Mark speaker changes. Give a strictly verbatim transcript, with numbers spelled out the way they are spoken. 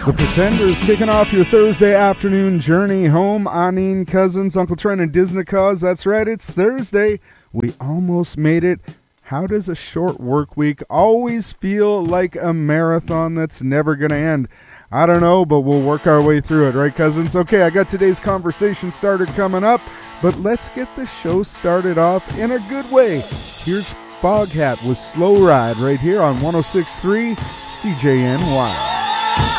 Speaker 1: The Pretenders kicking off your Thursday afternoon journey home. Anine Cousins, Uncle Trent, and Disney Cause. That's right, it's Thursday. We almost made it. How does a short work week always feel like a marathon that's never going to end? I don't know, but we'll work our way through it, right, Cousins? Okay, I got today's conversation started coming up, but let's get the show started off in a good way. Here's Foghat with Slow Ride right here on one oh six point three C J N Y.